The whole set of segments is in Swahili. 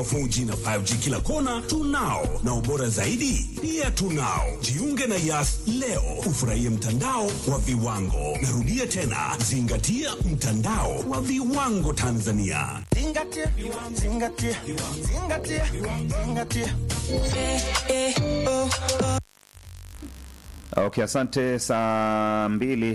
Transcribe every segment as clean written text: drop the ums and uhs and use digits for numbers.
wa 4G na 5G kila kona tunao, na ubora zaidi pia tunao. Jiunge na Yas leo ufurahie mtandao wa viwango. Narudia tena, zingatia mtandao wa viwango Tanzania. Zingatia, zingatia, zingatia, zingatia. Okay, asante. Saa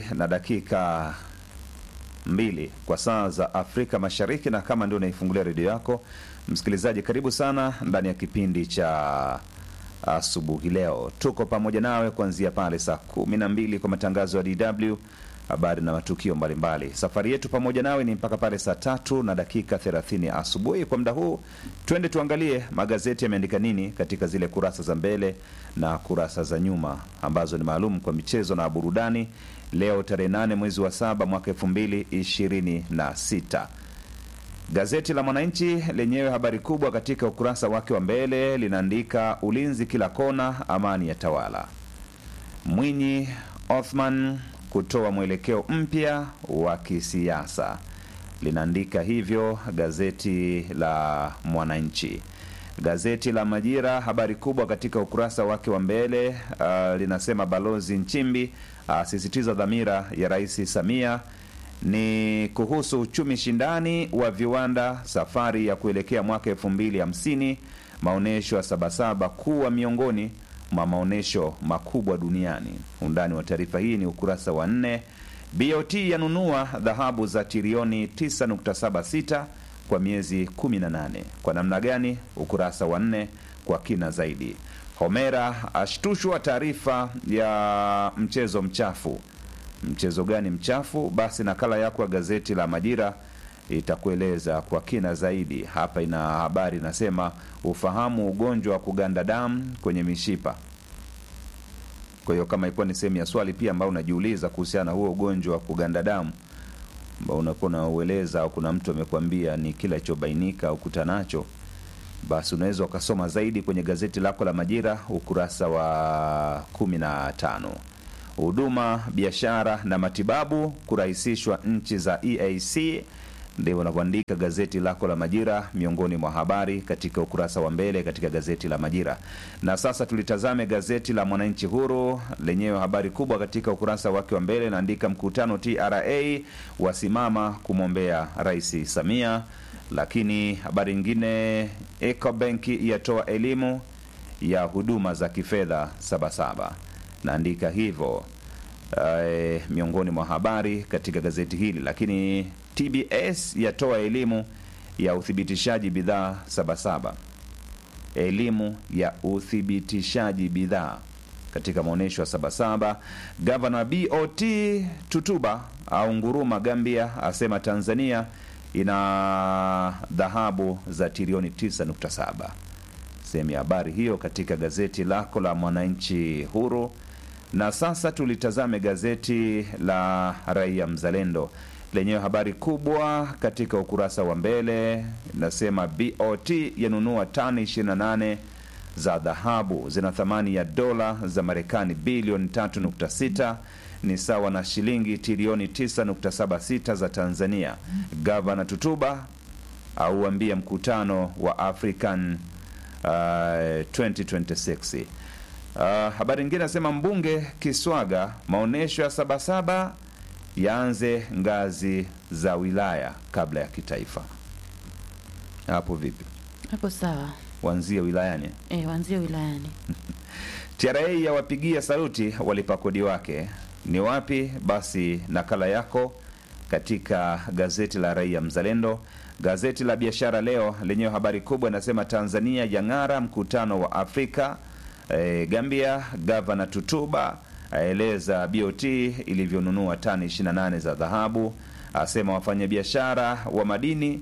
2:02 kwa saa za Afrika Mashariki, na kama ndio unaifungulia redio yako msikilizaji, karibu sana ndani ya kipindi cha asubuhi. Leo tuko pamoja nawe kuanzia pale saa 12 kwa matangazo ya DW, habari na matukio mbalimbali. Safari yetu pamoja nawe ni mpaka pale saa 3:30 asubuhi. Kwa muda huu twende tuangalie magazeti yameandika nini katika zile kurasa za mbele na kurasa za nyuma ambazo ni maalum kwa michezo na burudani. Leo tarehe 8 mwezi wa 7 mwaka 2026. Gazeti la Mwananchi lenyewe habari kubwa katika ukurasa wake wa mbele linaandika ulinzi kila kona, amani ya tawala. Mwinyi Othman kutoa mwelekeo mpya wa kisiasa, linaandika hivyo gazeti la Mwananchi. Gazeti la Majira habari kubwa katika ukurasa wake wa mbele linasema Balozi Nchimbi asisitiza dhamira ya Rais Samia ni kuhusu uchumi shindani wa viwanda, safari ya kuelekea mwaka 2050, maonesho ya Sabasaba kuwa miongoni mwa maonesho makubwa duniani. Undani wa taarifa hii ni ukurasa wa 4. BOT yanunua dhahabu za trilioni 9.76 kwa miezi 18. Kwa namna gani? Ukurasa wa 4 kwa kina zaidi. Homera ashtushwa taarifa ya mchezo mchafu. Mchezo gani mchafu? Basi nakala yako ya gazeti la Majira itakueleza kwa kina zaidi. Hapa ina habari inasema ufahamu ugonjwa wa kuganda damu kwenye mishipa. Kwa hiyo kama ilikuwa ni sehemu ya swali pia ambao unajiuliza kuhusiana na huo ugonjwa wa kuganda damu ambao unakuwa unaueleza au kuna mtu amekwambia ni kila chobainika au kutanacho, basi unaweza ukasoma zaidi kwenye gazeti lako la Majira ukurasa wa 15. Huduma, biashara na matibabu kurahisishwa nchi za EAC, ndio wanavyoandika gazeti lako la Majira, miongoni mwa habari katika ukurasa wa mbele katika gazeti la Majira. Na sasa tulitazame gazeti la Mwananchi Huru, lenyewe habari kubwa katika ukurasa wake wa mbele inaandika mkutano TRA wasimama kumwombea Rais Samia. Lakini habari nyingine, Ecobank yatoa elimu ya huduma za kifedha Sabasaba, naandika hivyo miongoni mwa habari katika gazeti hili. Lakini TBS yatoa elimu ya uthibitishaji bidhaa Sabasaba, elimu ya uthibitishaji bidhaa katika maonesho ya Sabasaba. Governor BOT Tutuba au nguruma Gambia, asema Tanzania ina dhahabu za trilioni 9.7. Sehemu ya habari hiyo katika gazeti lako la Mwananchi Huru. Na sasa tulitazame gazeti la Raia Mzalendo, lenyewe habari kubwa katika ukurasa wa mbele nasema BOT yanunua tani 28 za dhahabu, zina thamani ya dola za Marekani bilioni 3.6, ni sawa na shilingi trilioni 9.76 za Tanzania. Gavana Tutuba auambia mkutano wa African 2026. Habari nyingine nasema mbunge Kiswaga, maonesho ya Sabasaba yaanze ngazi za wilaya kabla ya kitaifa. Hapo vipi? Hapo sawa. Wanzie wilayani. Wanzie wilayani. TRA yawapigia saluti walipa kodi wake. Ni wapi? Basi nakala yako katika gazeti la Raia Mzalendo. Gazeti la Biashara Leo lenyewe habari kubwa inasema Tanzania yang'ara mkutano wa Afrika. Gambia, Gavana Tutuba aeleza BOT ilivyonunua tani 28 za dhahabu, asema wafanyabiashara wa madini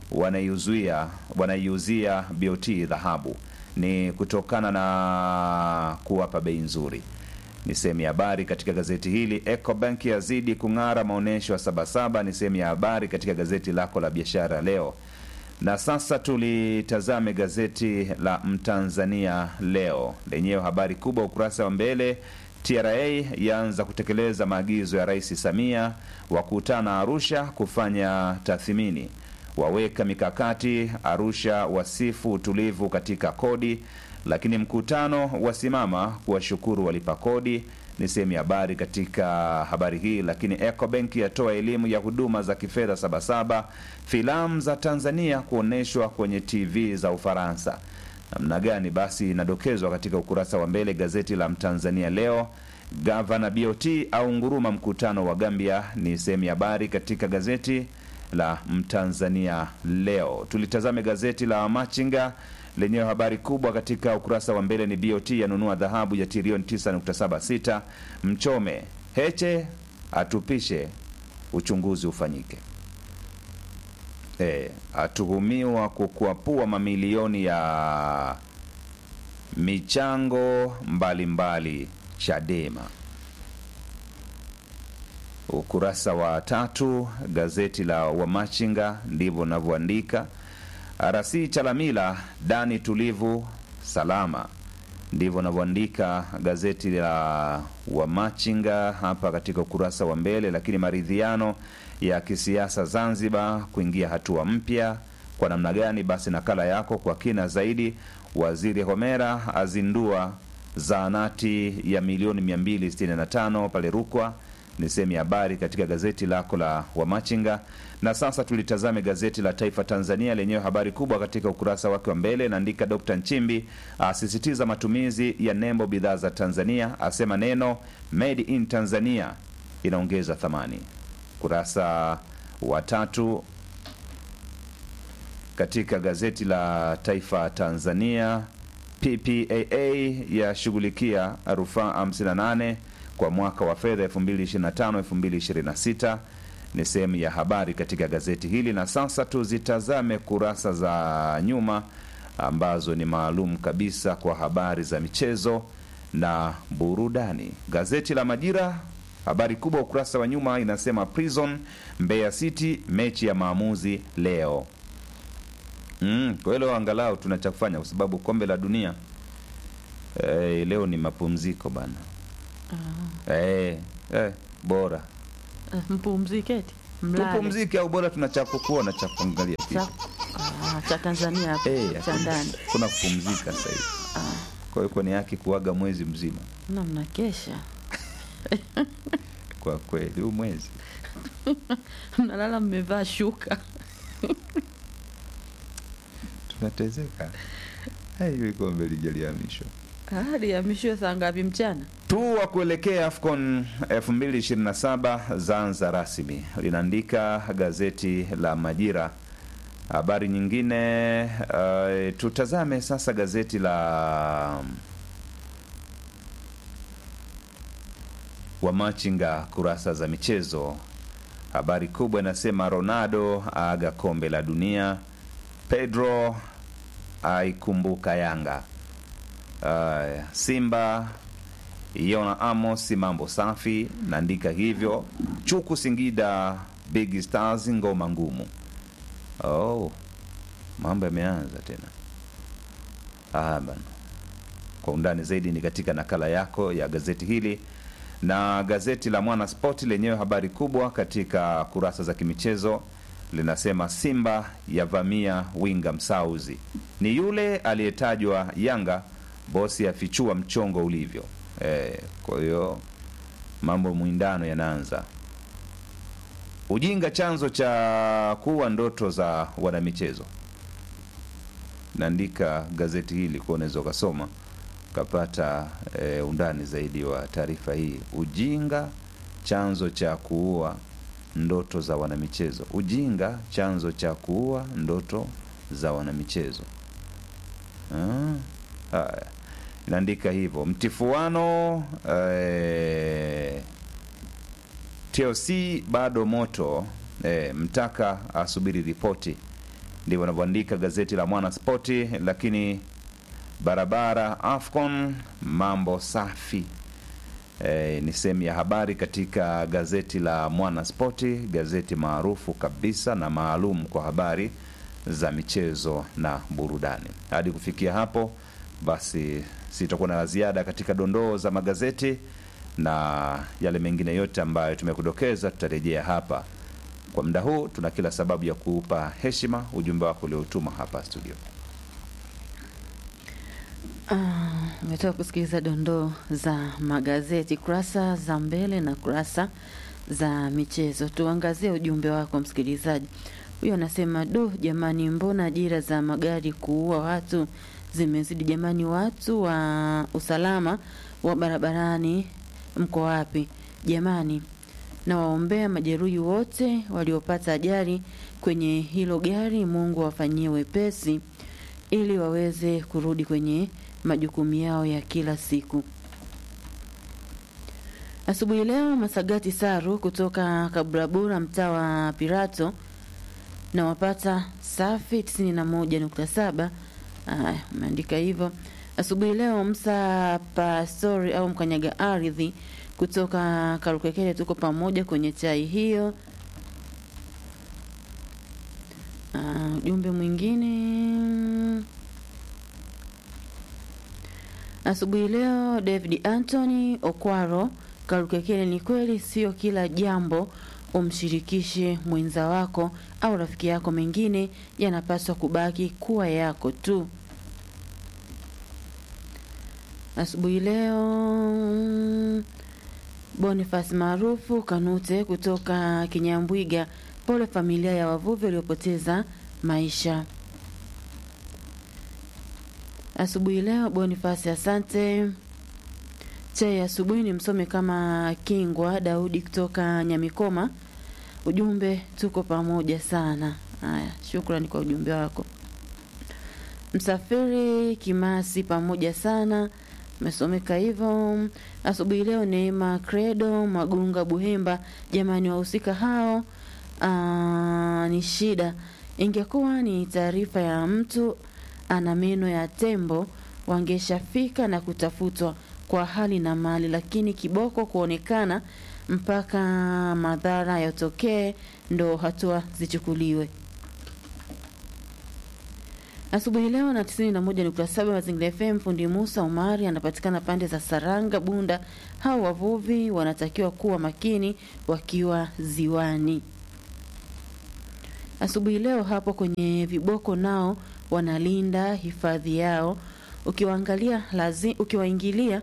wanaiuzia BOT dhahabu ni kutokana na kuwapa bei nzuri. Ni sehemu ya habari katika gazeti hili. Ecobank yazidi kung'ara maonesho ya Sabasaba ni sehemu ya habari katika gazeti lako la Biashara Leo. Na sasa tulitazame gazeti la Mtanzania Leo, lenyewe habari kubwa ukurasa wa mbele, TRA yaanza kutekeleza maagizo ya Rais Samia, wakutana Arusha kufanya tathmini, waweka mikakati Arusha, wasifu utulivu katika kodi, lakini mkutano wasimama kuwashukuru walipa kodi, ni sehemu ya habari katika habari hii. Lakini Ecobank yatoa elimu ya huduma za kifedha Sabasaba, filamu za Tanzania kuoneshwa kwenye TV za Ufaransa. Namna gani? Basi inadokezwa katika ukurasa wa mbele gazeti la Mtanzania leo. Gavana BOT au nguruma mkutano wa Gambia, ni sehemu ya habari katika gazeti la Mtanzania leo. Tulitazame gazeti la Machinga lenyewe, habari kubwa katika ukurasa wa mbele ni BOT yanunua dhahabu ya trilioni 9.76, Mchome Heche atupishe uchunguzi ufanyike. Atuhumiwa kukuapua mamilioni ya michango mbalimbali Chadema. Ukurasa wa 3 gazeti la Wamachinga ndivyo ninavyoandika. RC Chalamila Dani tulivu salama, ndivyo ninavyoandika gazeti la Wamachinga hapa katika ukurasa wa mbele. Lakini maridhiano ya kisiasa Zanzibar kuingia hatua mpya kwa namna gani? Basi nakala yako kwa kina zaidi. Waziri Homera azindua zahanati ya milioni 265 pale Rukwa, ni sehemu ya habari katika gazeti lako la Wamachinga. Na sasa tulitazame gazeti la Taifa Tanzania lenyewe, habari kubwa katika ukurasa wake wa mbele naandika Dr. Nchimbi asisitiza matumizi ya nembo bidhaa za Tanzania, asema neno made in Tanzania inaongeza thamani. Kurasa wa 3 katika gazeti la Taifa Tanzania, PPAA yashughulikia rufaa 58 kwa mwaka wa fedha 2025-2026, ni sehemu ya habari katika gazeti hili. Na sasa tuzitazame kurasa za nyuma ambazo ni maalum kabisa kwa habari za michezo na burudani. Gazeti la Majira, habari kubwa ukurasa wa nyuma inasema Prison Mbeya City mechi ya maamuzi leo. Kwa hiyo angalau tunachofanya kwa sababu kombe la dunia leo ni mapumziko bana. Bora mpumzike eti mlale. Tupumzike au bora tunachapokuwa na cha kuangalia cha Tanzania cha ndani. Kuna kupumzika sasa hivi. Kwa hiyo kwa ni haki kuaga mwezi mzima. Na mnakesha. Kwa kweli huu mwezi. Mnalala mmevaa shuka. Tunatezeka. Hiyo iko mbele jaliamisho. Lihamishwe saa ngapi mchana? Tu wa kuelekea AFCON 2027 Zanza rasmi, linaandika gazeti la Majira. Habari nyingine tutazame sasa gazeti la Wamachinga kurasa za michezo. Habari kubwa inasema Ronaldo aaga kombe la dunia, Pedro aikumbuka Yanga, Simba Yona Amos mambo safi, naandika hivyo. Chuku Singida Big Stars ngoma ngumu. Mambo yameanza tena. Bana. Kwa undani zaidi ni katika nakala yako ya gazeti hili. Na gazeti la Mwana Sport lenyewe habari kubwa katika kurasa za kimichezo linasema Simba yavamia winga Msauzi, ni yule aliyetajwa Yanga, bosi afichua mchongo ulivyo. Kwa hiyo mambo muindano yanaanza. Ujinga chanzo cha kuwa ndoto za wanamichezo, naandika gazeti hili kwa unaweza ukasoma kapata undani zaidi wa taarifa hii. Ujinga chanzo cha kuua ndoto za wanamichezo. Ujinga chanzo cha kuua ndoto za wanamichezo. Inaandika hivyo. Mtifuano TLC bado moto, mtaka asubiri ripoti, ndivyo wanavyoandika gazeti la Mwana Spoti. Lakini barabara AFCON mambo safi, ni sehemu ya habari katika gazeti la Mwana Spoti, gazeti maarufu kabisa na maalum kwa habari za michezo na burudani. Hadi kufikia hapo basi sitakuwa na ziada katika dondoo za magazeti, na yale mengine yote ambayo tumekudokeza tutarejea hapa Kwa muda huu tuna kila sababu ya kuupa heshima ujumbe wako uliotuma hapa studio. Umetoka kusikiliza dondoo za magazeti, kurasa za mbele na kurasa za michezo. Tuangazie ujumbe wako msikilizaji. Huyo anasema, jamani, mbona ajira za magari kuua watu zimezidi jamani, watu wa usalama wa barabarani mko wapi jamani? Na waombea majeruhi wote waliopata ajali kwenye hilo gari, Mungu wafanyie wepesi ili waweze kurudi kwenye majukumu yao ya kila siku. Asubuhi leo Masagati Saru kutoka Kabrabura, mtaa wa Pirato, na wapata safi 91.7. Umeandika hivyo. Asubuhi leo Msa Pastori au mkanyaga ardhi kutoka Karukekele, tuko pamoja kwenye chai hiyo. Ujumbe mwingine. Asubuhi leo David Anthony Okwaro Karukekele, ni kweli sio kila jambo umshirikishe mwenza wako au rafiki yako, mengine yanapaswa kubaki kuwa yako tu. Asubuhi leo Boniface maarufu Kanute kutoka Kinyambwiga, pole familia ya wavuvi waliopoteza maisha. Asubuhi leo Boniface, asante. Chai asubuhi ni msome kama Kingwa Daudi kutoka Nyamikoma. Ujumbe, tuko pamoja sana. Haya, shukrani kwa ujumbe wako. Msafiri Kimasi, pamoja sana. Umesomeka hivyo. Asubuhi leo Neema Credo Magunga Buhemba, jamani, wahusika hao ni shida. Ingekuwa ni taarifa ya mtu ana meno ya tembo, wangeshafika na kutafutwa kwa hali na mali, lakini kiboko kuonekana mpaka madhara yatokee ndo hatua zichukuliwe. Asubuhi leo na 91.7 Mazingira FM, fundi Musa Umari anapatikana pande za Saranga Bunda. Hao wavuvi wanatakiwa kuwa makini wakiwa ziwani. Asubuhi leo hapo kwenye viboko nao wanalinda hifadhi yao. Ukiwaingilia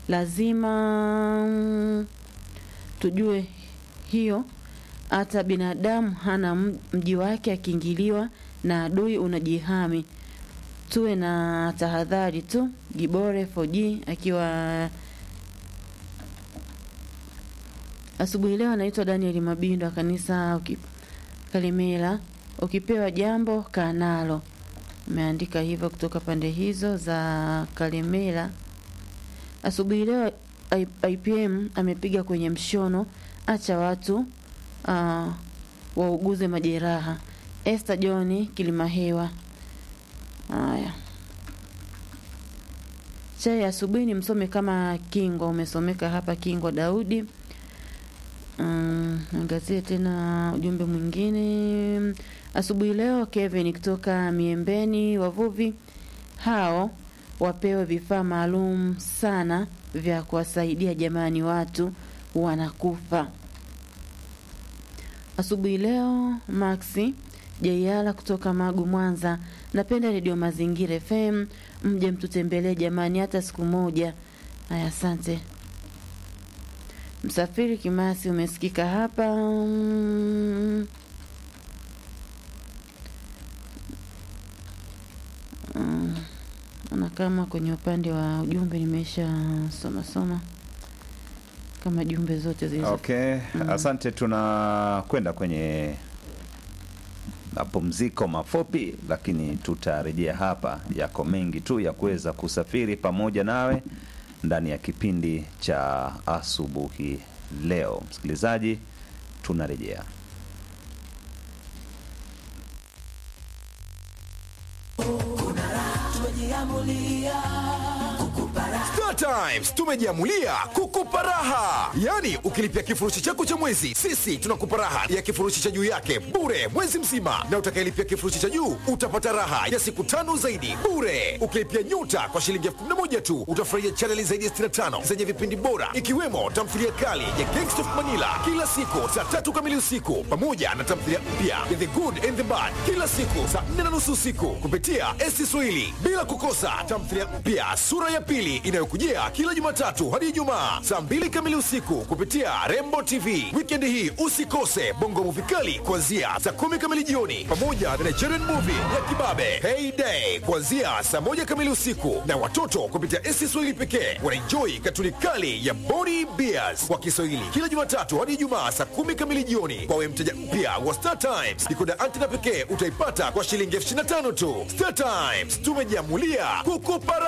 lazima tujue hiyo. Hata binadamu hana mji wake, akiingiliwa na adui unajihami. Tuwe na tahadhari tu. Gibore 4G akiwa asubuhi leo. Anaitwa Daniel Mabindo, kanisa Kalimela, ukipewa jambo kanalo. Umeandika hivyo kutoka pande hizo za Kalimela. Asubuhi leo IPM amepiga kwenye mshono, acha watu wauguze majeraha. Esther John Kilimahewa. Haya, chai asubuhi ni msome kama Kingwa, umesomeka hapa Kingwa Daudi. Angazie tena ujumbe mwingine. Asubuhi leo Kevin kutoka Miembeni, wavuvi hao wapewe vifaa maalum sana vya kuwasaidia jamani, watu wanakufa. Asubuhi leo Maxi Jayala kutoka Magu Mwanza, napenda Radio Mazingira FM, mje mtutembelee jamani hata siku moja. Haya, asante. Msafiri Kimasi umesikika hapa. Na kama kwenye upande wa ujumbe nimesha soma kama jumbe zote zilizo. Okay, asante. Tunakwenda kwenye mapumziko mafupi, lakini tutarejea hapa. Yako mengi tu ya kuweza kusafiri pamoja nawe ndani ya kipindi cha asubuhi leo. Msikilizaji, tunarejea. Tujiamulia Star Times tumejiamulia kukupa raha. Yaani ukilipia kifurushi chako cha mwezi, sisi tunakupa raha ya kifurushi cha juu yake bure mwezi mzima, na utakayelipia kifurushi cha juu utapata raha ya siku 5 zaidi bure. Ukilipia nyota kwa shilingi 11 tu utafurahia chaneli zaidi ya 65 zenye vipindi bora, ikiwemo tamthilia kali ya Gangsta of Manila kila siku saa 3 kamili usiku, pamoja na tamthilia mpya ya The Good and the Bad kila siku saa 4:30 usiku kupitia SC Swahili, bila kukosa tamthilia mpya Sura ya Pili inayokujia kila Jumatatu hadi Ijumaa saa 2 kamili usiku kupitia Rembo TV. Weekend hii usikose Bongo Movie kali kuanzia saa 10 kamili jioni, pamoja na Nigerian movie ya Kibabe Heyday kuanzia saa 1 kamili usiku, na watoto kupitia SC Swahili pekee wanaenjoy katuni kali ya Body Bears kwa Kiswahili kila Jumatatu hadi Ijumaa saa 10 kamili jioni. Kwa wewe mteja mpya wa Star Times, dekoda antena pekee utaipata kwa shilingi 25 tu. Star Times tumejiamulia kukupa